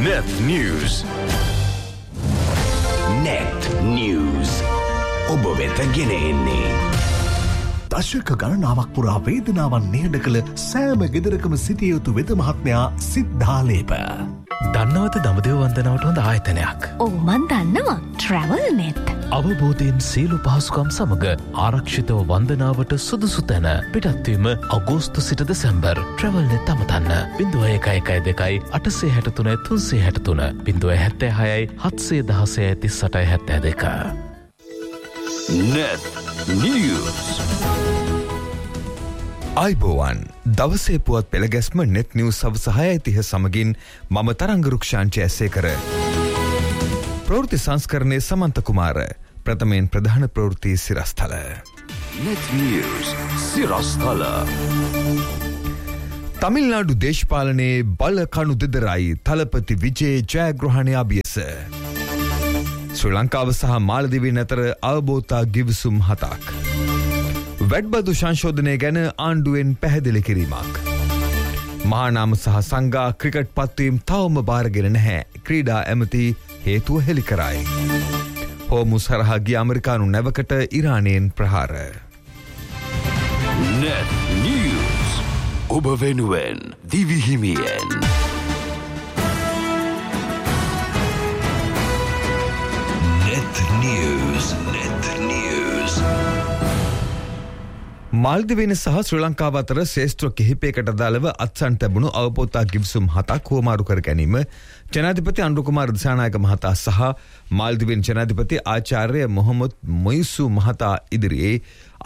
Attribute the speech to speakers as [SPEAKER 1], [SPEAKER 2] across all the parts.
[SPEAKER 1] Net News. Net News. ඔබ වෙත ගෙන එන්නේ
[SPEAKER 2] දශක ගණනාවක් පුරා වේදනාවන් නිහඬ කළ සෑම ගෙදරකම සිටිය යුතු වෙද මහත්මයා සිද්ධාලේප.
[SPEAKER 3] දන්නවද දඹදිව වන්දනාවට හොඳ ආයතනයක්?
[SPEAKER 4] ඔව් මන් දන්නවා. Travel Net.
[SPEAKER 3] අවබෝධයෙන් සියලු පහසුකම් සමග ආරක්ෂිතව වන්දනාවට සුදුසු තැන පිටත්වීම අගෝස්තු සිට December. Travel Net අමතන්න 0112 863 363 076 716 38
[SPEAKER 1] Net News.
[SPEAKER 5] අයිබෝවන් දවසේ පුවත් පෙළගැස්ම නෙත් නිවුස් සවස 6:30 සමගින් මම තරංග රුක්ෂාන්ච ඇස්සේ කර ප්‍රවෘත්ති සංස්කරණයේ සමන්ත කුමාර ප්‍රථමයෙන් ප්‍රධාන ප්‍රවෘත්ති සිරස්තල.
[SPEAKER 1] Net News සිරස්තල.
[SPEAKER 5] තමිල්නාඩු දේශපාලනයේ බල කණු දෙදරයි තලපති විජේ ජයග්‍රහණය අභියස. ශ්‍රී ලංකාව සහ මාලදිවයින් අතර අවබෝධතා ගිවිසුම් 7ක්. වැඩබදු සංශෝධනය ගැන ආණ්ඩුවෙන් පැහැදිලි කිරීමක්. මහානාම සහ සංඝා ක්‍රිකට් පත්වීම් තවම බාරගෙන නැහැ. ක්‍රීඩා ඇමති හේතුව හෙළි කරයි. හෝමුස් හරහා ගිය ඇමරිකානු නැවකට ඉරානයෙන් ප්‍රහාර.
[SPEAKER 1] Net News. ඔබ වෙනුවෙන් දිවිහිමියෙන්. Net News.
[SPEAKER 5] මාල්දිවයින සහ ශ්‍රී ලංකාව අතර ශේෂ්ත්‍ර කිහිපයකට අදාළව අත්සන් තැබුණු අවබෝධතා ගිවිසුම් 7ක් හුවමාරු කර ගැනීම ජනාධිපති අනුර කුමාර දිසානායක මහතා සහ මාල්දිවයින් ජනාධිපති ආචාර්ය මොහොමඩ් මොයිසු මහතා ඉදිරියේ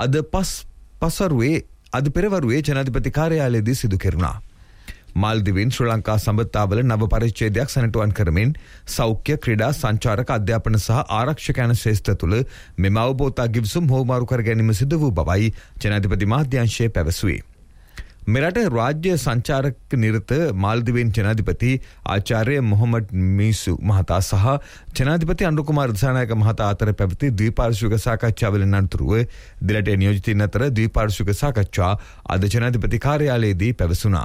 [SPEAKER 5] අද පෙරවරුවේ ජනාධිපති කාර්යාලයේදී සිදු කෙරුණා. මාල්දිවයින් ශ්‍රී ලංකා සම්බන්ධතාවල නව පරිච්ඡේදයක් සැනටුවන් කරමින් සෞඛ්‍ය ක්‍රීඩා සංචාරක අධ්‍යාපන සහ ආරක්ෂක යන ශ්‍රේෂ්ඨ තුළ මෙම අවබෝධතා ගිවිසුම් හෝමාරු කර ගැනීම සිදු වූ බවයි ජනාධිපති මාධ්‍යංශය පැවසුවේ. මෙරට රාජ්‍ය සංචාරක නිරත මාල්දිවයින් ජනාධිපති ආචාර්ය මොහොමඩ් මිසු මහතා සහ ජනාධිපති අනුර කුමාර දිසානායක මහතා අතර පැවති ද්විපාර්ශ්වික සාකච්ඡාවලින් අනතුරුව දිලට නියෝජිතින් අතර ද්විපාර්ශ්වික සාකච්ඡා අද ජනාධිපති කාර්යාලයේදී පැවසුණා.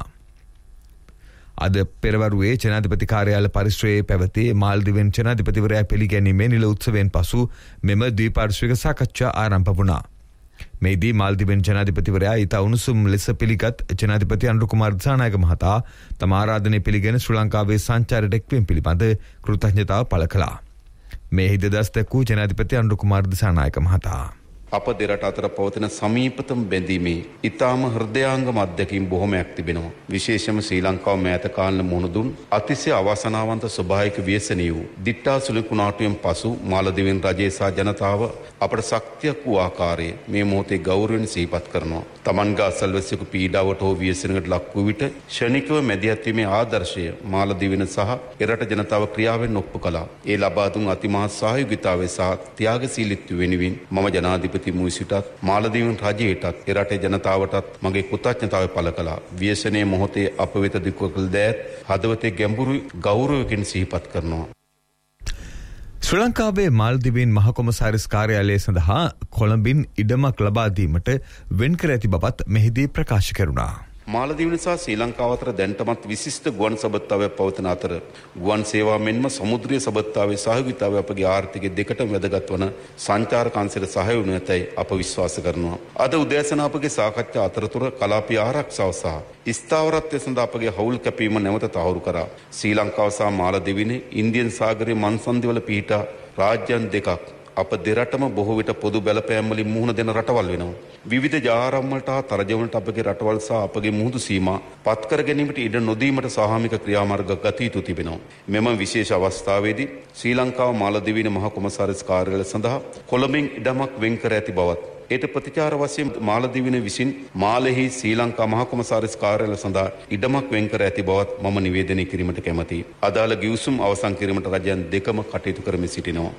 [SPEAKER 5] අද පෙරවරුවේ ජනාධිපති කාර්යාල පරිශ්‍රයේ පැවති මාල්දිවයින් ජනාධිපතිවරයා පිළිගැනීමේ නිල උත්සවයෙන් පසු මෙම ද්විපාර්ශ්වික සාකච්ඡා ආරම්භ වුණා. මේදී මාල්දිවයින් ජනාධිපතිවරයා ඉතා උණුසුම් ලෙස පිළිගත් ජනාධිපති අනුර කුමාර දිසානායක මහතා තම ආරාධනය පිළිගෙන ශ්‍රී ලංකාවේ සංචාරයට එක්වීම පිළිබඳ කෘතඥතාව පළ කළා. මේ හිදදස් දැක්වූ ජනාධිපති අනුර කුමාර දිසානායක මහතා
[SPEAKER 6] අප දෙරට අතර පවතින සමීපතම බැඳීමේ ඉතාම හෘදයාංගම අත්දැකීම් බොහොමයක් තිබෙනවා. විශේෂම ශ්‍රී ලංකාව මෑත කාලන මුහුණ දුන් අතිශය අවාසනාවන්ත ස්වභාවික ව්‍යසනීය වූ දිට්ඨා සුළුකුණාටුවෙන් පසු මාලදිවයින් රජය සහ ජනතාව අපට ශක්තියක් වූ ආකාරයේ මේ මොහොතේ ගෞරවයෙන් සිහිපත් කරනවා. තමන්ගේ අසල්වැසියෙකු පීඩාවට හෝ ව්‍යසනයකට ලක් වූ විට ක්ෂණිකව මැදිහත් වීමේ ආදර්ශය මාලදිවයින සහ එරට ජනතාව ක්‍රියාවෙන් ඔප්පු කළා. ඒ ලබා දුන් අතිමහත් සහයෝගීතාවය සහ ත්‍යාගශීලීත්වය වෙනුවෙන් මම ජනාධිපති මුයිසුටත් මාලදිවයින් රජයටත් එරටේ ජනතාවටත් මගේ කෘතඥතාවය පළ කළා. ව්‍යසනයේ මොහොතේ අප වෙත දුක් කළ දෑත් හදවතේ ගැඹුරු ගෞරවයෙන් සිහිපත් කරනවා.
[SPEAKER 5] ශ්‍රී ලංකාවේ මාල්දිවයින් මහ කොමසාරිස් කාර්යාලය සඳහා කොළඹින් ඉඩමක් ලබා දීමට වෙන් කර ඇති බවත් මෙහිදී ප්‍රකාශ කෙරුණා.
[SPEAKER 6] මාලදිවයින සහ ශ්‍රී ලංකාව අතර දැනටමත් විශිෂ්ට ගුවන් සබඳතාවයක් පවතින අතර ගුවන් සේවා මෙන්ම සමුද්‍රීය සබඳතාවයේ සහයෝගීතාවය අපගේ ආර්ථිකය දෙකටම වැදගත් වන සංචාරක අංශයට සහාය වනු ඇතැයි අප විශ්වාස කරනවා. අද උදෑසන අපගේ සාකච්ඡා අතරතුර කලාපීය ආරක්ෂාව සහ ස්ථාවරත්වය සඳහා අපගේ හවුල් කැපීම නැවත තහවුරු කරා. ශ්‍රී ලංකාව සහ මාලදිවයින ඉන්දියන් සාගරයේ මන්සන්දිවල පිහිටා රාජ්‍යයන් දෙකක් අප දෙරටම බොහෝ විට පොදු බලපෑම් වලින් මුහුණ දෙන රටවල් වෙනවා. විවිධ ජාරම් වලට හා තරජවලට අපගේ රටවල් සහ අපගේ මුහුදු සීමා පත් කර ගැනීමට ඉඩ නොදීමට සාහමික ක්‍රියාමාර්ග ගත යුතු තිබෙනවා. මෙම විශේෂ අවස්ථාවේදී ශ්‍රී ලංකාව මාලදිවයින මහ කොමසාරිස් කාර්යාලය සඳහා කොළඹින් ඉඩමක් වෙන් කර ඇති බවත් ඒට ප්‍රතිචාර වශයෙන් මාලදිවයින විසින් මාලෙහි ශ්‍රී ලංකා මහ කොමසාරිස් කාර්යාලය සඳහා ඉඩමක් වෙන් කර ඇති බවත් මම නිවේදනය කිරීමට කැමැතියි. අදාළ ගිවිසුම් අවසන් කිරීමට රජයන් දෙකම කටයුතු කරමින් සිටිනවා.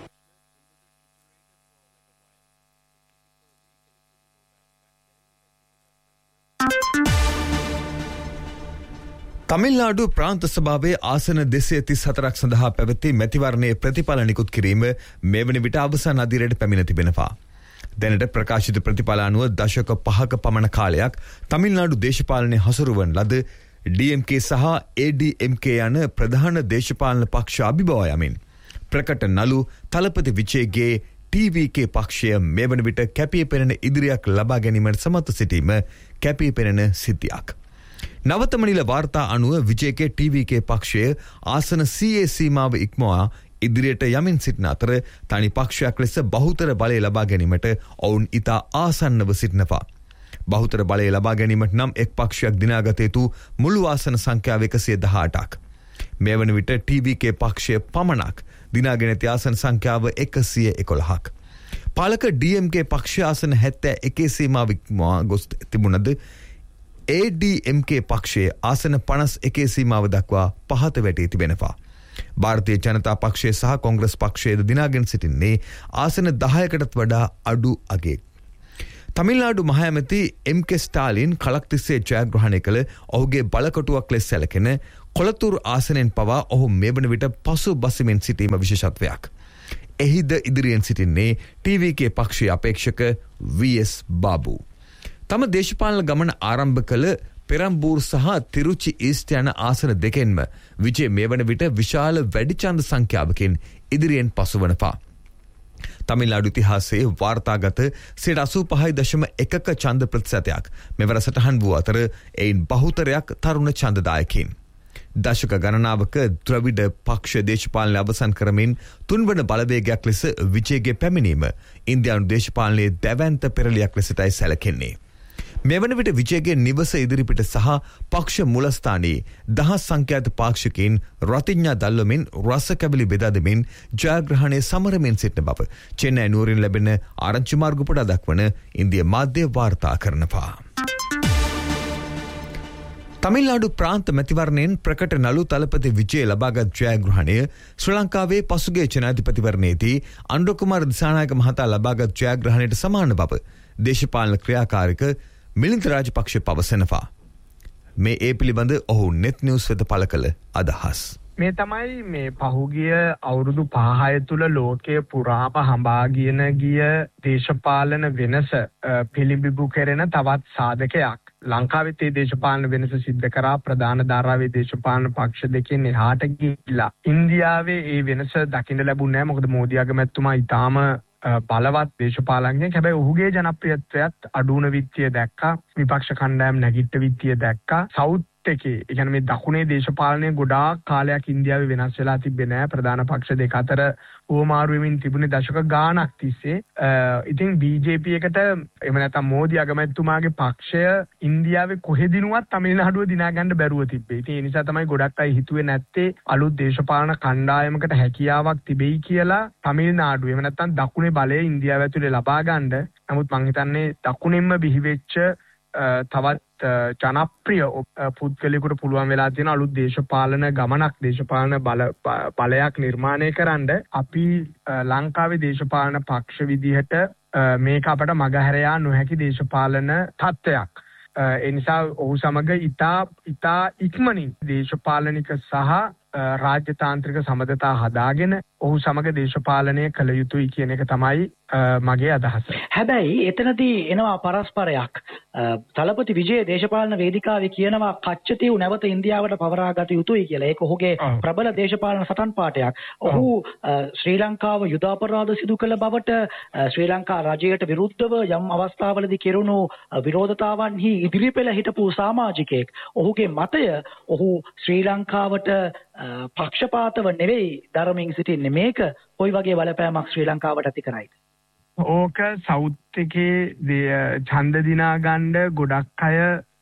[SPEAKER 5] තමිල්නාඩු ප්‍රාන්ත සභාවේ ආසන 234ක් සඳහා පැවති මැතිවරණයේ ප්‍රතිඵල නිකුත් කිරීම මේ වන විට අවසන් අදියරට පැමිණ තිබෙනවා. දැනට ප්‍රකාශිත ප්‍රතිඵල අනුව දශක 5ක පමණ කාලයක් තමිල්නාඩු දේශපාලනයේ හසුරුවන ලද DMK සහ ADMK යන ප්‍රධාන දේශපාලන පක්ෂ අභිබවා යමින් ප්‍රකට නළු තලපති විජේගේ TVK පක්ෂය මේ වන විට කැපී පෙනෙන ඉදිරියක් ලබා ගැනීමට සමත්ව සිටීම කැපී පෙනෙන සිද්ධියක්. නවතම නිල වාර්තා අනුව විජේගේ TVK පක්ෂය ආසන CA සීමාව ඉක්මවා ඉදිරියට යමින් සිටින අතර තනි පක්ෂයක් ලෙස බහුතර බලය ලබා ගැනීමට ඔවුන් ඉතා ආසන්නව සිටිනවා. බහුතර බලය ලබා ගැනීමට නම් එක් පක්ෂයක් දිනාගත යුතු මුළු ආසන සංඛ්‍යාව 118ක්. මේ වන විට TVK පක්ෂය පමණක් දිනාගෙන ඇති ආසන සංඛ්‍යාව 111ක්. පාලක DMK පක්ෂ ආසන 71 සීමාව ඉක්මවා ගොස් තිබුණද ADMK පක්ෂයේ ආසන 51 සීමාව දක්වා පහත වැටී තිබෙනවා. ಭಾರತೀಯ ජනතා පක්ෂය සහ කොංග්‍රස් පක්ෂයේද දිනාගෙන සිටින්නේ ආසන 10කටත් වඩා අඩු අගයක. තමිල්නාඩු මහඇමති MK ස්ටාලින් කලක් තිස්සේ ජයග්‍රහණය කළ ඔහුගේ බලකොටුවක් ලෙස සැලකෙන කොළතුරු ආසනයෙන් පවා ඔහු මේ වන විට පසු බසිමින් සිටීම විශේෂත්වයක්. එහිද ඉදිරියෙන් සිටින්නේ TVK පක්ෂයේ අපේක්ෂක VS බාබු. තම දේශපාලන ගමන ආරම්භ කළ පෙරම්බූර් සහ තිරුචි ඊස්ට් යන ආසන දෙකෙන්ම විජේ මේ වන විට විශාල වැඩි ඡන්ද සංඛ්‍යාවකින් ඉදිරියෙන් පසුවනවා. තමිල්නාඩු ඉතිහාසයේ වාර්තාගත 85.1ක ඡන්ද ප්‍රතිශතයක් මෙවර සටහන් වූ අතර එයින් බහුතරයක් තරුණ ඡන්දදායකයින්. දශක ගණනාවක ද්‍රවිඩ පක්ෂ දේශපාලනය අවසන් කරමින් තුන්වන බලවේගයක් ලෙස විජේගේ පැමිණීම ඉන්දියානු දේශපාලනයේ දැවැන්ත පෙරලියක් ලෙසටයි සැලකෙන්නේ. මෙවන විට විජේගේ නිවස ඉදිරිපිට සහ පක්ෂ මුලස්ථානයේ දහස් සංඛ්‍යාත පාක්ෂිකයින් රතිඥා දල්වමින් රස කැබලි බෙදා දෙමින් ජයග්‍රහණය සමරමින් සිටින බව චෙන්නයි නුවරින් ලැබෙන ආරංචි මාර්ග පුටා දක්වන ඉන්දිය මාධ්‍ය වාර්තා කරනවා. තමිල්නාඩු ප්‍රාන්ත මැතිවරණයෙන් ප්‍රකට නළු තලපති විජය ලබාගත් ජයග්‍රහණය ශ්‍රී ලංකාවේ පසුගිය ජනාධිපතිවරණයේදී අනුර කුමාර දිසානායක මහතා ලබාගත් ජයග්‍රහණයට සමාන බව දේශපාලන ක්‍රියාකාරික මිලින්ද රාජපක්ෂ පවසනවා. මේ ඒ පිළිබඳ ඔහු නෙත් නිවුස් වෙත පළ කළ අදහස්.
[SPEAKER 7] මේ තමයි මේ පහුගිය අවුරුදු 5 තුල ලෝකයේ පුරාම හඹාගෙන ගිය දේශපාලන වෙනස පිළිබිඹු කරන තවත් සාධකයක්. ලංකාවෙත් මේ දේශපාලන වෙනස සිද්ධ කරා ප්‍රධාන ධාරාවේ දේශපාලන පක්ෂ දෙකෙන් එහාට ගිහිලා. ඉන්දියාවේ මේ වෙනස දකින්න ලැබුණේ නැහැ. මොකද මෝදි අගමැතිතුමා ඊටාම බලවත් දේශපාලනඥයෙක්. හැබැයි ඔහුගේ ජනප්‍රියත්වයත් අඩුවන විත්තිය දැක්කා. විපක්ෂ කණ්ඩායම් නැගිට විත්තිය දැක්කා. සවුත් එකේ ඒ කියන්නේ මේ දකුණේ දේශපාලනය ගොඩාක් කාලයක් ඉන්දියාවේ වෙනස් වෙලා තිබ්බේ නැහැ. ප්‍රධාන පක්ෂ දෙක අතර ඕමාරු වෙමින් තිබුණේ දශක ගාණක් තිස්සේ. ඉතින් BJP එකට එහෙම නැත්නම් මෝදි අගමැතිතුමාගේ පක්ෂය ඉන්දියාවේ කොහෙදිනුවත් තමිල්නාඩුව දිනා ගන්න බැරුව තිබ්බේ. ඉතින් ඒ නිසා තමයි ගොඩක් අය හිතුවේ නැත්තේ අලුත් දේශපාලන කණ්ඩායමකට හැකියාවක් තිබෙයි කියලා තමිල්නාඩුව. එහෙම නැත්නම් දකුණේ බලය ඉන්දියාව ඇතුලේ ලබා ගන්න. නමුත් මං හිතන්නේ දකුණෙන්ම බිහිවෙච්ච තවත් ජනප්‍රිය පුද්ගලයෙකුට පුළුවන් වෙලා තියෙන අලුත් දේශපාලන ගමනක් දේශපාලන බලයක් නිර්මාණය කරන්න අපි ලංකාවේ දේශපාලන පක්ෂ විදිහට මේක අපට මගහැර යා නොහැකි දේශපාලන තත්ත්වයක්. ඒ නිසා ඔහු සමග ඉතා ඉක්මනින් දේශපාලනික සහ රාජ්‍යතාන්ත්‍රික සමගතා හදාගෙන ඔහු සමග දේශපාලනය කළ යුතුයි කියන එක තමයි මගේ අදහස.
[SPEAKER 8] හැබැයි එතනදී එනවා පරස්පරයක්. තලපති විජය දේශපාලන වේදිකාවේ කියනවා කච්චතිව් නැවත ඉන්දියාවට පවරාගත යුතුයි කියලා. ඒක ඔහුගේ ප්‍රබල දේශපාලන සටන් පාඨයක්. ඔහු ශ්‍රී ලංකාව යුද අපරාධ සිදු කළ බවට ශ්‍රී ලංකා රජයට විරුද්ධව යම් අවස්ථාවලදී කෙරුණු විරෝධතාවන්හි ඉදිරිපෙළ හිටපු සමාජිකයෙක්. ඔහුගේ මතය ඔහු ශ්‍රී ලංකාවට පක්ෂපාතව නෙවෙයි ධර්මයෙන් සිටින්නේ. මේක කොයි වගේ බලපෑමක් ශ්‍රී ලංකාවට ඇති කරයිද?
[SPEAKER 7] ඕක සවුත් එකේ ඡන්ද දිනා ගන්න ගොඩක් අය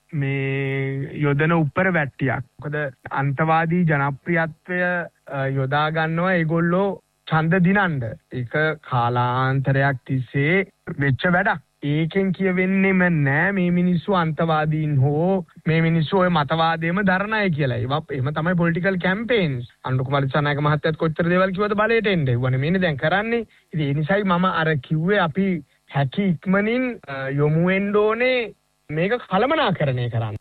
[SPEAKER 7] මේ යොදන උඩර වැට්ටියක්. මොකද අන්තවාදී ජනප්‍රියත්වය යොදා ගන්නවා ඒගොල්ලෝ ඡන්ද දිනන්න. ඒක කාලාන්තරයක් තිස්සේ වෙච්ච වැඩක්. ඒකෙන් කියවෙන්නේම නෑ මේ මිනිස්සු අන්තවාදීන් හෝ මේ මිනිස්සු ඔය මතවාදයේම දරණයි කියලා. ඒවා එහෙම තමයි පොලිටිකල් කැම්පේන්ස්. අනුර කුමාර දිසානායක මහත්තයාත් කොච්චර දේවල් කිව්වද බලයට එන්නේ. වනේ මේනේ දැන් කරන්නේ. ඉතින් ඒ නිසායි මම අර කිව්වේ අපි හැකි ඉක්මනින් යොමු වෙන්න ඕනේ මේක කළමනාකරණය කරන්න.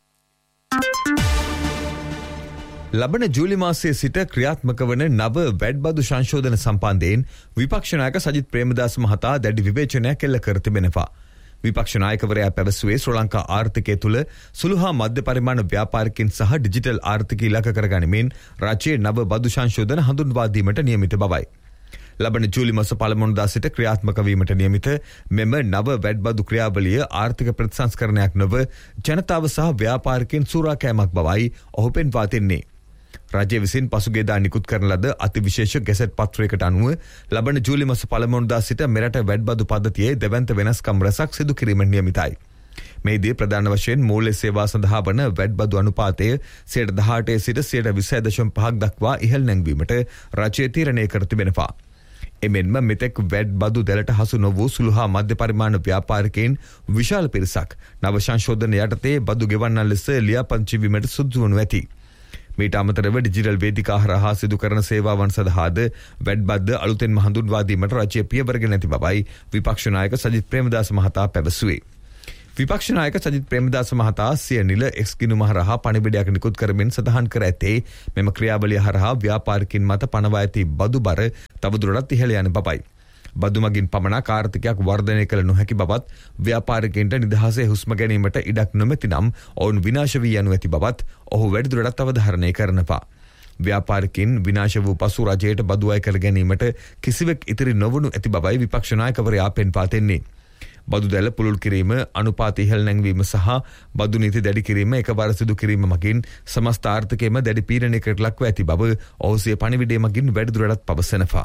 [SPEAKER 5] ලබන ජූලි මාසයේ සිට ක්‍රියාත්මක වන නව වැඩබදු සංශෝධන සම්බන්ධයෙන් විපක්ෂ නායක සජිත් ප්‍රේමදාස මහතා දැඩි විවේචනයක් එල්ල කර තිබෙනවා. විපක්ෂ නායකවරයා පැවසුවේ ශ්‍රී ලංකා ආර්ථිකය තුළ සුළු හා මධ්‍ය පරිමාණ ව්‍යාපාරිකයන් සහ ඩිජිටල් ආර්ථිකය ඉලක්ක කරගනිමින් රජයේ නව බදු සංශෝධන හඳුන්වා දීමට නියමිත බවයි. ලබන ජූලි මාස පළමුවනදා සිට ක්‍රියාත්මක වීමට නියමිත මෙම නව වැඩබදු ක්‍රියාවලිය ආර්ථික ප්‍රතිසංස්කරණයක් නොව ජනතාව සහ ව්‍යාපාරිකයන් සූරාකෑමක් බවයි ඔහු පෙන්වා දෙන්නේ. රජය විසින් පසුගියදා නිකුත් කරන ලද අතිවිශේෂ ගැසට් පත්‍රයකට අනුව ලබන ජූලි මාස පළමුවනදා සිට මෙරට වැඩබදු පද්ධතියේ දෙවන්ත වෙනස්කම් රැසක් සිදු කිරීමට නියමිතයි. මේදී ප්‍රධාන වශයෙන් මූල්‍ය සේවා සඳහා වන වැඩබදු අනුපාතය 18% සිට 20.5% දක්වා ඉහළ නැංවීමට රජය තීරණය කර තිබෙනවා. එමෙන්ම මෙතෙක් වැඩබදු දැලට හසු නොවූ සුළු හා මධ්‍ය පරිමාණ ව්‍යාපාරිකයන් විශාල පිරිසක් නව සංශෝධන යටතේ බදු ගෙවන්නන් ලෙස ලියාපදිංචි වීමට සුදුසු වනු ඇති. මීට අමතරව ඩිජිටල් වේදිකා හරහා සිදු කරන සේවාවන් සඳහාද වැඩබද්ද අලුතෙන්ම හඳුන්වා දීමට රජය පියවරගෙන ඇති බවයි විපක්ෂ නායක සජිත් ප්‍රේමදාස මහතා පැවසුවේ. විපක්ෂ නායක සජිත් ප්‍රේමදාස මහතා සිය නිල එක්ස් ගිණුම හරහා පණිවිඩයක් නිකුත් කරමින් සඳහන් කර ඇත්තේ මෙම ක්‍රියාවලිය හරහා ව්‍යාපාරිකයන් මත පනවා ඇති බදු බර තවදුරටත් ඉහළ යන බවයි. බදු මගින් පමණක් ආර්ථිකයක් වර්ධනය කළ නොහැකි බවත් ව්‍යාපාරිකයන්ට නිදහසේ හුස්ම ගැනීමට ඉඩක් නොමැති නම් ඔවුන් විනාශ වී යනු ඇති බවත් ඔහු වැඩිදුරටත් අවධාරණය කරනවා. ව්‍යාපාරිකයන් විනාශ වූ පසු රජයට බදු අය කර ගැනීමට කිසිවෙක් ඉතිරි නොවනු ඇති බවයි විපක්ෂ නායකවරයා පෙන්වා දෙන්නේ. බදු දැල පුළුල් කිරීම, අනුපාත ඉහළ නැංවීම සහ බදු නීති දැඩි කිරීම එකවර සිදු කිරීම මගින් සමස්ත ආර්ථිකයම දැඩි පීඩනයකට ලක්ව ඇති බව ඔහු සිය පණිවිඩය මගින් වැඩිදුරටත් පවසනවා.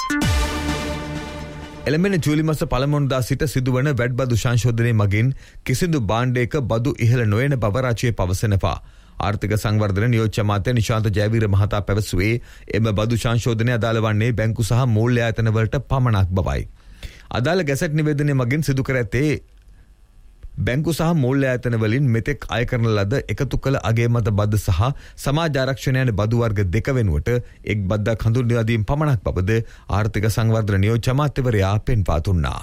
[SPEAKER 5] එළඹෙන ජූලි මාස පළමුවනදා සිට සිදුවන වැඩබදු සංශෝධනය මගින් කිසිදු භාණ්ඩයක බදු ඉහළ නොයන බව රජය පවසනවා. ආර්ථික සංවර්ධන නියෝජ්‍ය අමාත්‍ය නිශාන්ත ජයවීර මහතා පැවසුවේ එම බදු සංශෝධනය අදාළ වන්නේ බැංකු සහ මූල්‍ය ආයතන වලට පමණක් බවයි. අදාළ ගැසට් නිවේදනය මගින් සිදු කර ඇත්තේ බැංකු සහ මූල්‍ය ආයතන වලින් මෙතෙක් අය කරන ලද එකතු කළ අගේ මත බද්ද සහ සමාජ ආරක්ෂණ යන බදු වර්ග දෙක වෙනුවට එක් බද්දක් හඳුන්වා දීම පමණක් බවද ආර්ථික සංවර්ධන නියෝජ්‍ය අමාත්‍යවරයා පෙන්වා දුන්නා.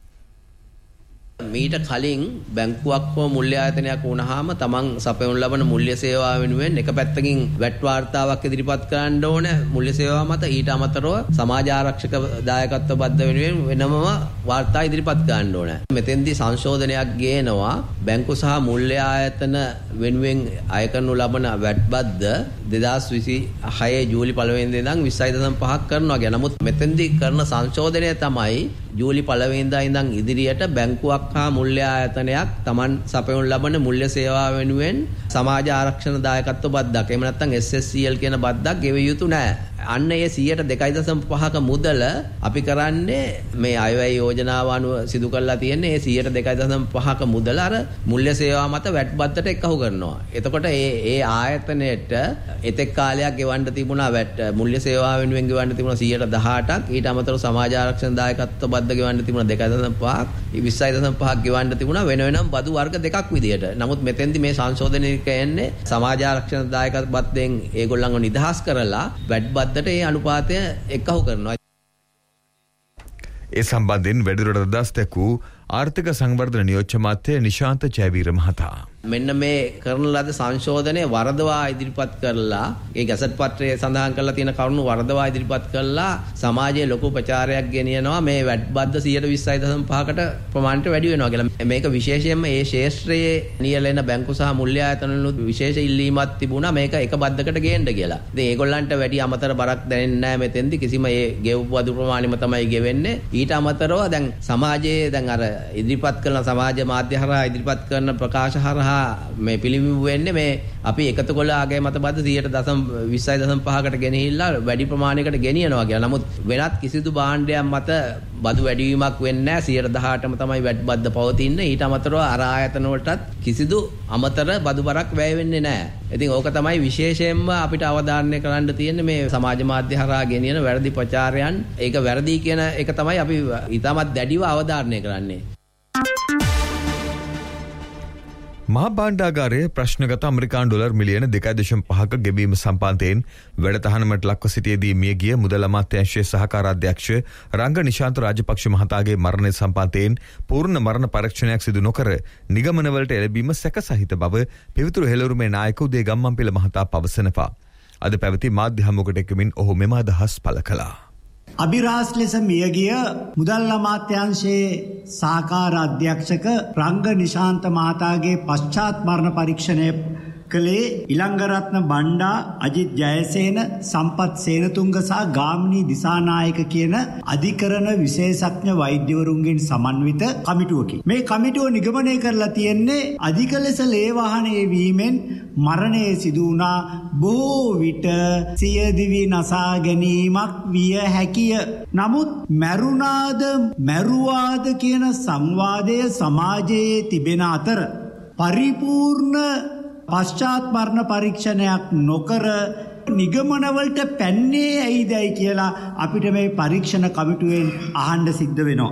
[SPEAKER 9] මීට කලින් බැංකුවක් හෝ මූල්‍ය ආයතනයක් වුණාම තමන් සපයනු ලබන මූල්‍ය සේවා වෙනුවෙන් එක පැත්තකින් වැට් වාර්තාවක් ඉදිරිපත් කරන්න ඕන මූල්‍ය සේවා මත ඊට අමතරව සමාජ ආරක්ෂක දායකත්ව බද්ධ වෙනුවෙන් වෙනමම වාර්තා ඉදිරිපත් කරන්න ඕන. මෙතෙන්දී සංශෝධනයක් ගේනවා බැංකු සහ මූල්‍ය ආයතන වෙනුවෙන් අය කරනු ලබන වැට් බද්ධ 2026 ජූලි 1 වෙනිදා ඉඳන් 20.5ක් කරනවා කියලා. නමුත් මෙතෙන්දී කරන සංශෝධනය තමයි ජූලි 1 වෙනිදා ඉඳන් ඉදිරියට බැංකුවක් හා මූල්‍ය ආයතනයක් Taman සපයනු ලබන මූල්‍ය සේවා වෙනුවෙන් සමාජ ආරක්ෂණ දායකත්ව බද්දක් එහෙම නැත්නම් SSCL කියන බද්දක් ගෙවිය යුතු නැහැ. අන්න ඒ 2.5ක මුදල අපි කරන්නේ මේ අයවැය යෝජනාව අනුව සිදු කරලා තියෙන්නේ ඒ 2.5ක මුදල අර මූල්‍ය සේවා මත වැට් බද්දට එක්කහු කරනවා. එතකොට ඒ ආයතනයේට එතෙක් කාලයක් ගෙවන්න තිබුණා වැට් මූල්‍ය සේවා වෙනුවෙන් ගෙවන්න තිබුණා 118ක් ඊට අමතරව සමාජ ආරක්ෂණ දායකත්ව බද්ද ගෙවන්න තිබුණා 2.5ක් 20.5ක් ගෙවන්න තිබුණා වෙන වෙනම බදු වර්ග දෙකක් විදියට. නමුත් මෙතෙන්දි මේ සංශෝධනය කියන්නේ සමාජ ආරක්ෂණ දායකත්ව බද්දෙන් ඒගොල්ලන්ව නිදහස් කරලා වැට් බද්දට ඒ අනුපාතය එක්කහු කරනවා.
[SPEAKER 5] ඒ සම්බන්ධයෙන් වැඩිදුරටත් අදහස් දැක්වූ ආර්ථික සංවර්ධන නියෝජ්‍ය අමාත්‍ය නිශාන්ත ජයවීර මහතා
[SPEAKER 9] මෙන්න මේ කරන ලද සංශෝධනය වරදවා ඉදිරිපත් කරලා ඒ ගැසට් පත්‍රයේ සඳහන් කරලා තියෙන කරුණු වරදවා ඉදිරිපත් කරලා සමාජයේ ලොකු ප්‍රචාරයක් ගෙනියනවා මේ වැට් බද්ද 120.5කට ප්‍රමාණයට වැඩි වෙනවා කියලා. මේක විශේෂයෙන්ම ඒ ක්ෂේත්‍රයේ නියැලෙන බැංකු සහ මූල්‍ය ආයතනවලුත් විශේෂ ඉල්ලීමක් තිබුණා මේක එක බද්දකට ගේන්න කියලා. ඉතින් ඒගොල්ලන්ට වැඩි අමතර බරක් දැනෙන්නේ නැහැ මෙතෙන්දි කිසිම ඒ ගෙවපු බදු ප්‍රමාණයම තමයි ගෙවෙන්නේ. ඊට අමතරව දැන් සමාජයේ දැන් අර ඉදිරිපත් කරන සමාජ මාධ්‍ය හරහා ඉදිරිපත් කරන ප්‍රකාශ හරහා මේ පිළිඹු වෙන්නේ මේ අපි එකතු කළ ආගේ මත බද්ද 20.5කට ගෙනහිල්ලා වැඩි ප්‍රමාණයකට ගෙනියනවා කියලා. නමුත් වෙනත් කිසිදු භාණ්ඩයක් මත බදු වැඩිවීමක් වෙන්නේ නැහැ 18%ටම තමයි වැට් බද්ද පවතින්නේ. ඊට අමතරව අර ආයතන වලටත් කිසිදු අමතර බදු බරක් වැය වෙන්නේ නැහැ. ඉතින් ඕක තමයි විශේෂයෙන්ම අපිට අවධාරණය කරන්න තියෙන්නේ මේ සමාජ මාධ්‍ය හරහා ගෙනියන වැරදි ප්‍රචාරයන්. ඒක වැරදි කියන එක තමයි අපි ඊටමත් දැඩිව අවධාරණය කරන්නේ.
[SPEAKER 5] මහා භාණ්ඩාගාරයේ ප්‍රශ්නගත ඇමරිකානු ඩොලර් මිලියන 2.5ක ගෙවීම සම්පාදයෙන් වැඩතහනමට ලක්ව සිටියේදී මියගිය මුදල් අමාත්‍යාංශයේ සහකාර අධ්‍යක්ෂ රංග නිශාන්ත රාජපක්ෂ මහතාගේ මරණය සම්පාදයෙන් පූර්ණ මරණ පරීක්ෂණයක් සිදු නොකර නිගමනවලට එළඹීම සැකසහිත බව පිවිතුරු හෙළවුමේ නායක උදේ ගම්මන්පිල මහතා පවසනවා. අද පැවති මාධ්‍ය හමුවකට එක්වමින් ඔහු මෙම අදහස් පළ කළා.
[SPEAKER 10] අභිරහස් ලෙස මියගිය මුදල් අමාත්‍යාංශයේ සහකාර අධ්‍යක්ෂක රංග නිශාන්ත මහතාගේ පශ්චාත් මරණ පරීක්ෂණය කළේ ඉලංගරත්න බණ්ඩා, අජිත් ජයසේන, සම්පත් සේනතුංග සහ ගාමිණී දිසානායක කියන අධිකරණ විශේෂඥ වෛද්‍යවරුන්ගෙන් සමන්විත කමිටුවකි. මේ කමිටුව නිගමනය කරලා තියෙන්නේ අධික ලෙස ලේ වාහනයේ වීමෙන් මරණය සිදු වුණා බොහෝ විට සියදිවි නසා ගැනීමක් විය හැකිය. නමුත් මැරුවාද කියන සංවාදය සමාජයේ තිබෙන අතර පරිපූර්ණ පශ්චාත් මරණ පරීක්ෂණයක් නොකර නිගමනවලට පැන්නේ ඇයිදයි කියලා අපිට මේ පරීක්ෂණ කමිටුවෙන් අහන්න සිද්ධ වෙනවා.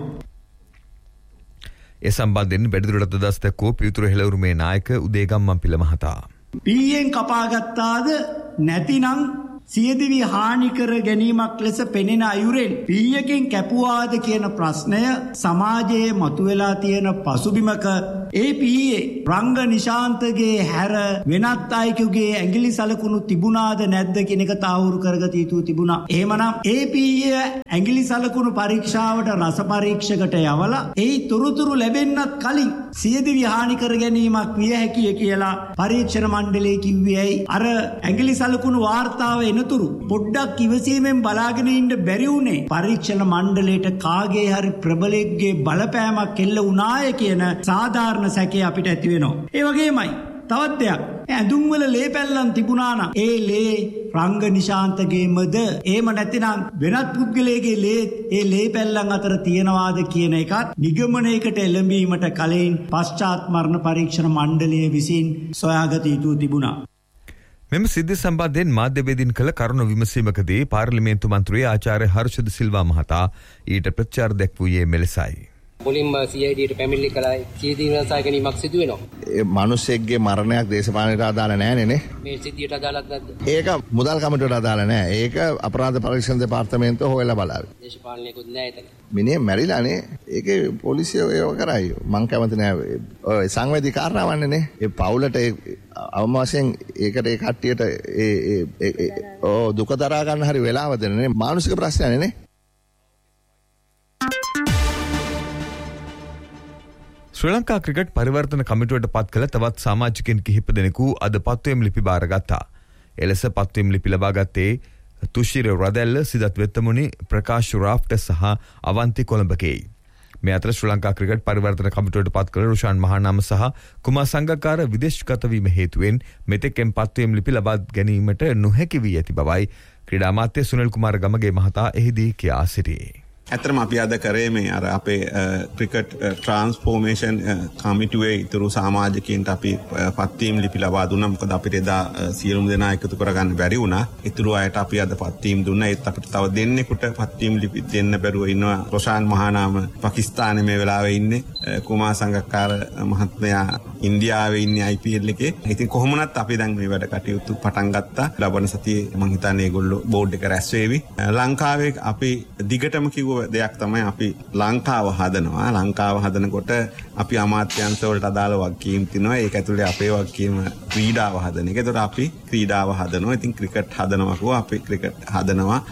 [SPEAKER 5] ඒ සම්බන්ධයෙන් වැඩිදුරටත් අදහස් දැක්වූ පියුතුරු හෙළවුරුමේ නායක උදේගම්මන්පිල මහතා.
[SPEAKER 10] පීයෙන් කපාගත්තාද නැතිනම් සියදිවි හානි කර ගැනීමක් ලෙස පෙනෙන අයුරෙන් පීයකින් කැපුවාද කියන ප්‍රශ්නය සමාජයේ මතුවලා තියෙන පසුබිමක ඒ පීයේ රංග නිශාන්තගේ හැර වෙනත් අයෙකුගේ ඇඟිලි සලකුණු තිබුණාද නැද්ද කියන එක තාවුරු කරගත යුතු තිබුණා. එහෙමනම් ඒ පීය ඇඟිලි සලකුණු පරීක්ෂාවට රස පරීක්ෂකට යවලා ඒ තොරතුරු ලැබෙන්නත් කලින් සියදිවි හානි කර ගැනීමක් විය හැකිය කියලා පරීක්ෂණ මණ්ඩලය කිව්වේයි. අර ඇඟිලි සලකුණු වාර්තාව එනතුරු පොඩ්ඩක් ඉවසීමෙන් බලාගෙන ඉන්න බැරි වුණේ පරීක්ෂණ මණ්ඩලයට කාගේ හරි ප්‍රබලෙක්ගේ බලපෑමක් එල්ල වුණාය කියන සාධාරණ සැකේ අපිට ඇති වෙනවා. ඒ වගේමයි තවත් දෙයක්. ඇඳුම් වල ලේ පැල්ලම් තිබුණා නම් ඒ ලේ රංග නිශාන්තගේමද එහෙම නැතිනම් වෙනත් පුද්ගලයෙකුගේ ඒ ලේ පැල්ලම් අතර තියනවාද කියන එකත් නිගමනයකට එළඹීමට කලින් පශ්චාත් මරණ පරීක්ෂණ මණ්ඩලය විසින් සොයාගත යුතු තිබුණා.
[SPEAKER 5] මෙම සිද්ධි සම්බන්ධයෙන් මාධ්‍යවේදීන් කළ කරුණු විමසීමකදී පාර්ලිමේන්තු මන්ත්‍රී ආචාර්ය හර්ෂද සිල්වා මහතා ඊට ප්‍රතිචාර දැක්වුවේ මෙලෙසයි.
[SPEAKER 11] මුලින්ම CIDට පැමිණිලි කළා සියදිවි නසා ගැනීමක් සිදු වෙනවා.
[SPEAKER 12] ඒ මිනිස්සෙක්ගේ මරණයක් දේශපාලනයට අදාළ නැහැ නේ.
[SPEAKER 11] මේ සිද්ධියට අදාළත් නැද්ද?
[SPEAKER 12] ඒක මුදල් කමිටුවට අදාළ නැහැ. ඒක අපරාධ පරීක්ෂණ දෙපාර්තමේන්තුව හොයලා බලાવી.
[SPEAKER 11] දේශපාලනයකුත් නැහැ එතන.
[SPEAKER 12] මිනිහ මැරිලානේ. ඒකේ පොලිසිය ඒව කරයි. මං කැමති නැහැ. ඔය සංවේදී කාරණාවන්නේ නේ. ඒ පවුලට අවමාසයෙන් ඒකට ඒ කට්ටියට දුක දරා ගන්න හරි වෙලාව දෙන්න නේ. මානසික ප්‍රශ්නයනේ නේ.
[SPEAKER 5] ශ්‍රී ලංකා ක්‍රිකට් පරිවර්තන කමිටුවට පත් කළ තවත් සමාජිකයන් කිහිප දෙනෙකු අද පත්වීම් ලිපි බාරගත්තා. එලෙස පත්වීම් ලිපි ලබාගත්තේ තුෂිර රදැල්ල, සිදත් වෙත්තමුණි, ප්‍රකාශ් රාෆ්ට සහ අවන්ති කොළඹකේයි. මේ අතර ශ්‍රී ලංකා ක්‍රිකට් පරිවර්තන කමිටුවට පත් කළ රුෂාන් මහානාම සහ කුමාර් සංගක්කාර විදේශගත වීම හේතුවෙන් මෙතෙක්ෙන් පත්වීම් ලිපි ලබා ගැනීමට නොහැකි වී ඇති බවයි ක්‍රීඩා අමාත්‍ය සුනිල් කුමාර ගමගේ මහතා එහිදී කියා සිටියේ.
[SPEAKER 13] ඇත්තටම අපි අද කරේ මේ අර අපේ ක්‍රිකට් ට්‍රාන්ස්ෆෝමේෂන් කමිටුවේ ඉතුරු සමාජිකයින්ට අපි පත්වීම් ලිපි ලබා දුන්නා. මොකද අපිට එදා සියලුම දෙනා එකතු කරගන්න බැරි වුණා. ඉතුරු අයට අපි අද පත්වීම් දුන්නා. ඒත් අපිට තව දෙන්නෙකුට පත්වීම් ලිපි දෙන්න බැරුව ඉන්නවා. රොෂාන් මහානාම පාකිස්තානයේ මේ වෙලාවේ ඉන්නේ. කුමාර් සංගක්කාර මහත්මයා ඉන්දියාවේ ඉන්නේ IPL එකේ. ඉතින් කොහොම වුණත් අපි දැන් මේ වැඩ කටයුතු පටන් ගත්තා. ලබන සතියේ මම හිතන්නේ ඒගොල්ලෝ බෝඩ් එක රැස් වේවි. ලංකාවේ අපි දිගටම කිව්ව දෙයක් තමයි අපි ලංකාව හදනවා. ලංකාව හදනකොට අපි අමාත්‍යාංශ වලට අදාළ වගකීම් තියෙනවා. ඒක ඇතුලේ අපේ වගකීම ක්‍රීඩාව හදන එක. ඒකට අපි ක්‍රීඩාව හදනවා. ඉතින් ක්‍රිකට් හදනවා කෝ අපි ක්‍රිකට් හදනවා.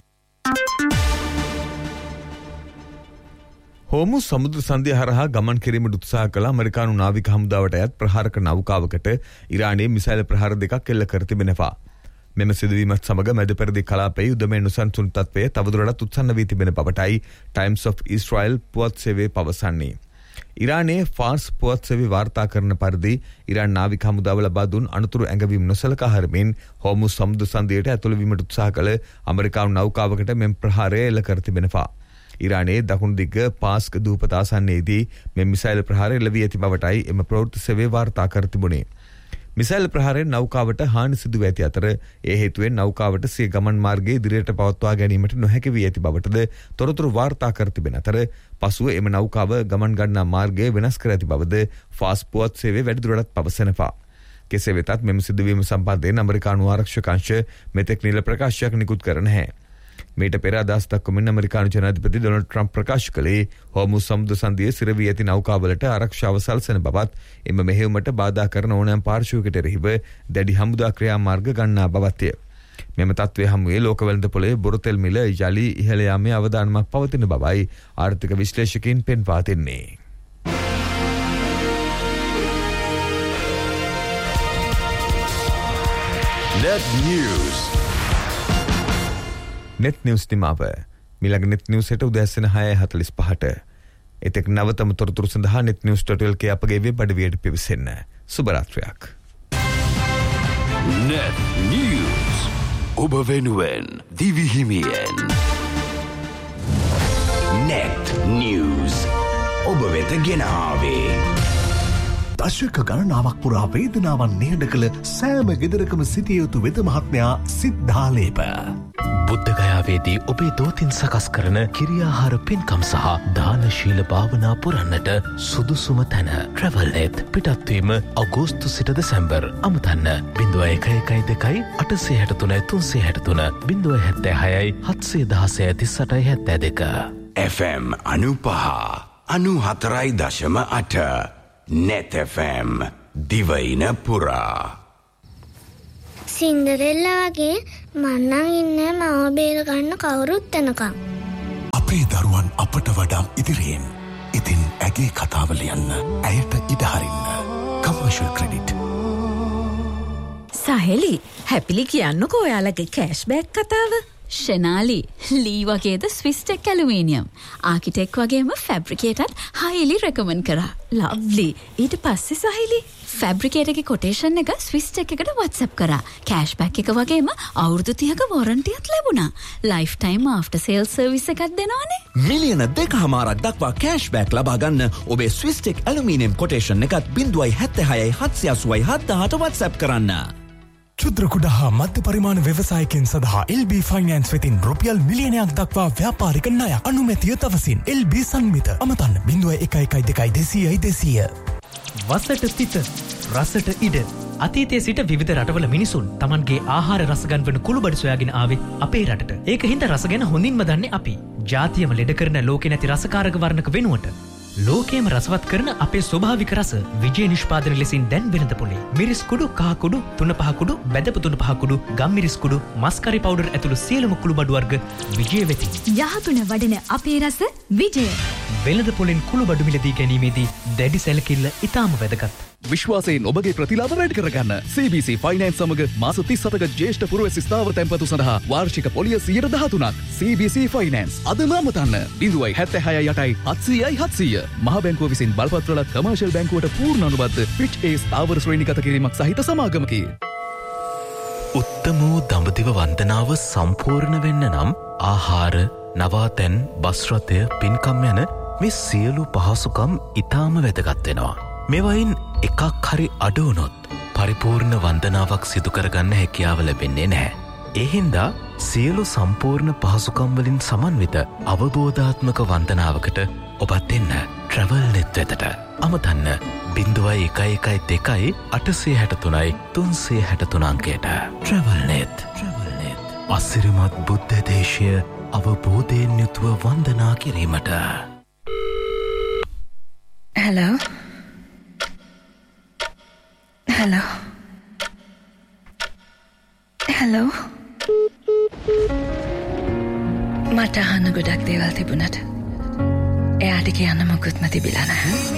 [SPEAKER 5] හෝමුස් සමුද්‍ර සන්ධිය හරහා ගමන් කිරීමට උත්සාහ කළ ඇමරිකානු නාවික හමුදාවට අයත් ප්‍රහාරක නෞකාවකට ඉරානයේ මිසයිල් ප්‍රහාර දෙකක් එල්ල කර තිබෙනවා. මෙම සිදුවීමත් සමග මැද පෙරදිග කලාපයේ යුදමය නුසන්සුන් තත්ත්වය තවදුරටත් උත්සන්න වී තිබෙන බවටයි ටයිම්ස් ඔෆ් ඊස්රායෙල් පුවත් සේවය පවසන්නේ. ඉරානයේ ෆාර්ස් පුවත් සේවය වාර්තා කරන පරිදි ඉරාන් නාවික හමුදාව ලබා දුන් අනතුරු ඇඟවීම් නොසලකා හරිමින් හෝමුස් සමුද්‍ර සන්ධියට ඇතුළු වීමට උත්සාහ කළ ඇමරිකානු නෞකාවකට මෙම ප්‍රහාරය එල්ල කර තිබෙනවා. ඉරානයේ දකුණු දිග පාස්ක් දූපත ආසන්නයේදී මෙම මිසයිල් ප්‍රහාරය එල්ල වී ඇති බවටයි එම ප්‍රවෘත්ති සේවය වාර්තා කර තිබුණේ. මිසයිල් ප්‍රහාරයෙන් නෞකාවට හානි සිදුව ඇති අතර ඒ හේතුවෙන් නෞකාවට සිය ගමන් මාර්ගය ඉදිරියට පවත්වා ගැනීමට නොහැකි වී ඇති බවටද තොරතුරු වාර්තා කර තිබෙන අතර පසුව එම නෞකාව ගමන් ගන්නා මාර්ගය වෙනස් කර ඇති බවද ෆාස් පුවත් සේවය වැඩිදුරටත් පවසනවා. කෙසේ වෙතත් මෙම සිදුවීම සම්බන්ධයෙන් ඇමරිකානු ආරක්ෂක අංශ මෙතෙක් නිල ප්‍රකාශයක් නිකුත් කර නැහැ. මේට පෙර අදහස් දක්වමින් ඇමරිකානු ජනාධිපති ඩොනල්ඩ් ට්‍රම්ප් ප්‍රකාශ කළේ හෝමුස් සමුද්‍ර සන්ධියේ සිර වී ඇති නෞකාවලට ආරක්ෂාව සලසන බවත් එම මෙහෙයුමට බාධා කරන ඕනෑම පාර්ශ්වයකට එරෙහිව දැඩි හමුදා ක්‍රියාමාර්ග ගන්නා බවත්ය. මෙම තත්ත්වය හමුවේ ලෝක වෙළඳ පොලේ බොරු තෙල් මිල යලි ඉහළ යාමේ අවධානමක් පවතින බවයි ආර්ථික විශ්ලේෂකයින් පෙන්වා දෙන්නේ.
[SPEAKER 1] Net News.
[SPEAKER 5] Net News නිමාව. මිලග Net News එට උදෑසන 6:45ට. එතෙක් නවතම තොරතුරු සඳහා netnews.lk අපගේ වෙබ් අඩවියට පිවිසෙන්න. සුබ රාත්‍රියක්.
[SPEAKER 1] Net News. ඔබ වෙනුවෙන් දිවිහිමියෙන්. Net News. ඔබ වෙත ගෙන ආවේ.
[SPEAKER 2] දශක ගණනාවක් පුරා වේදනාවන් නිහඬ කළ සෑම ගෙදරකම සිටිය යුතු වෙද මහත්මයා සිද්ධාලේප.
[SPEAKER 3] බුද්ධගයාවේදී ඔබේ දෝතින් සකස් කරන කිරියාහාර පින්කම් සහ දානශීල භාවනා පුරන්නට සුදුසුම තැන ට්‍රැවල්නෙත්. පිටත්වීම අගෝස්තු සිට දෙසැම්බර්. අමතන්න 0112 863 363 076 716
[SPEAKER 1] FM 95.94.8 Net FM දිවයින පුරා.
[SPEAKER 14] සින්ඩරෙල්ලා වගේ මන්නන් ඉන්නේ මව බේර ගන්න කවුරුත් එනකම්.
[SPEAKER 2] අපේ දරුවන් අපට වඩා ඉදිරියෙන්. ඉතින් ඇගේ කතාව ලියන්න, ඇයට ඉඩ හරින්න. Commercial credit.
[SPEAKER 4] සහෙලි, හැපිලි කියන්නකෝ ඔයාලගේ කෑෂ්බෑක් කතාව. ෂෙනාලි, ලී වගේද ස්විස්ටෙක් ඇලුමීනියම්. ආකිටෙක් වගේම ෆැබ්‍රිකේටත් හයිලි රෙකමන්ඩ් කරා. ලව්ලි. ඊට පස්සේ සහෙලි ෆැබ්‍රිකේටගේ කොටේෂන් එක ස්විස්ටෙක් එකට WhatsApp කරා. කෑෂ්බැක් එක වගේම අවුරුදු 30ක වොරන්ටියක් ලැබුණා. Life time after sale service එකක් දෙනවනේ.
[SPEAKER 15] මිලියන 2.5ක් දක්වා කෑෂ්බැක් ලබා ගන්න ඔබේ ස්විස්ටෙක් ඇලුමීනියම් කොටේෂන් එකත් 0.76 787 WhatsApp කරන්න.
[SPEAKER 16] ක්ෂුද්‍ර කුඩා හා මධ්‍ය පරිමාණ ව්‍යවසායකයන් සඳහා LB ෆයිනෑන්ස් වෙතින් රුපියල් මිලියනයක් දක්වා ව්‍යාපාරික ණයක් අනුමැතිය තවසින් LB සංමිත අමතන්න 011200.
[SPEAKER 17] වසට තිත රසට ඉඩ අතීතයේ සිට විවිධ රටවල මිනිසුන් Tamanගේ ආහාර රස ගන්වන කුළුබඩු සොයාගෙන ආවේ අපේ රටට. ඒක හින්දා රස ගැන හොඳින්ම දන්නේ අපි. ජාතියම ලෙඩ කරන ලෝකේ නැති රසකාරක වර්ණක වෙනුවට ලෝකේම රසවත් කරන අපේ ස්වභාවික රස විජය නිෂ්පාදන ලෙසින් දැන් වෙනද පොලේ. මිරිස් කුඩු, කහ කුඩු, තුන පහ කුඩු, බැදපු තුන පහ කුඩු, ගම් මිරිස් කුඩු, මස්කරි පවුඩර් ඇතුළු සියලුම කුළුබඩු වර්ග විජය වෙතින්.
[SPEAKER 4] යහතුන වඩන අපේ රස විජය.
[SPEAKER 17] වෙළඳ පොලෙන් කුළුබඩු මිලදී ගැනීමේදී දැඩි සැලකිල්ල ඉතාම වැදගත්.
[SPEAKER 18] විශ්වාසයෙන් ඔබගේ ප්‍රතිලාභ වැඩි කරගන්න CBC ෆයිනෑන්ස් සමග මාස 37ක ජ්‍යෙෂ්ඨ පුරවැසි ස්ථාවර තැන්පතු සඳහා වාර්ෂික පොලිය 13%ක්. CBC ෆයිනෑන්ස් අදම අමතන්න 0.76 700 මහ බැංකුව විසින් බලපත්‍රලත් කමර්ෂල් බැංකුවට පූර්ණ අනුබද්ධ ෆිච් ඒ ස්ථාවර ශ්‍රේණිගත කිරීමක් සහිත සමාගමකි.
[SPEAKER 3] උත්තම වූ දඹදිව වන්දනාව සම්පූර්ණ වෙන්න නම් ආහාර, නවාතැන්, බස් රථය, පින්කම් යන මේ සියලු පහසුකම් ඉතාම වැදගත් වෙනවා. මෙවයින් එකක් හරි අඩු වුණොත් පරිපූර්ණ වන්දනාවක් සිදු කරගන්න හැකියාව ලැබෙන්නේ නැහැ. ඒ හින්දා සියලු සම්පූර්ණ පහසුකම් වලින් සමන්විත අවබෝධාත්මක වන්දනාවකට ඔබත් එන්න ට්‍රැවල්නෙත් වෙතට. අමතන්න 0112 863 363 අංකයට. ට්‍රැවල්නෙත්. අසිරිමත් බුද්ධ දේශය අවබෝධයෙන් යුතුව වන්දනා කිරීමට.
[SPEAKER 19] Hello. Hello. Hello. මට අහන්න ගොඩක් දේවල් තිබුණට එයාට කියන්න මොකුත්ම තිබිලා නැහැ.